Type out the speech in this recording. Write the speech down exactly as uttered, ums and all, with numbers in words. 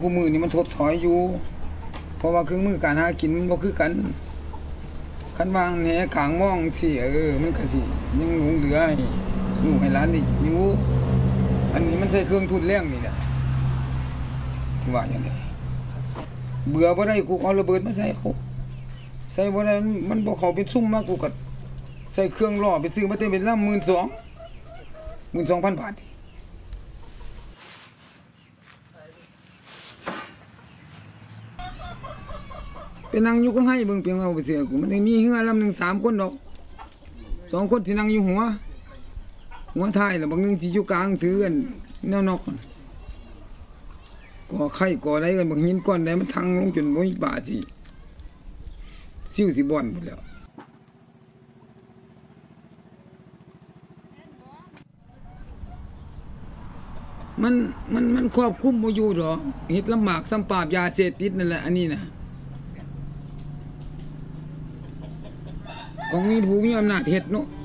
กูมือนี่มันถดถอยอยู่เพราะว่าเครื่องมือการหากินมันบ่คือกันคันวางแหขางมองสิเออมันก็สิยังหลงเหลือให้ลูกให้หลานนี่อยู่อันนี้มันใช้เครื่องทุนแรงนี่แหละที่ว่าอย่างนี้เบื่อบ่ได้กูเอาระเบิดมาใส่เขาใส่บ่ได้มันบ่เข้าเป็นซุ่มมากูก็ใส่เครื่องล่อไปซื้อมาเต็มเป็นลำ หนึ่งหมื่นสองพัน หนึ่งหมื่นสองพัน บาทเป็นนั่งอยู่ก็ให้เบิ่งเพียงเอาไปเสียกูมันได้มีเฮือลำหนึ่งสามคนดอกสองคนที่นั่งอยู่หัวหัวท้ายแล้วบางนึงสิอยู่กลางถือกันแนวนอกก่อไข่ก่ออะไรกันบางหินก้อนใดมันทังลงจนบ่มีป่าสิซิ่วสิบ่อนหมดแล้วมันมันมันควบคุมบ่อยู่ดอกเฮ็ดลำบากซ้ำปราบยาเสพติดนั่นแหละอันนี้นะของมีผู้มีอำนาจเฮ็ดเนาะ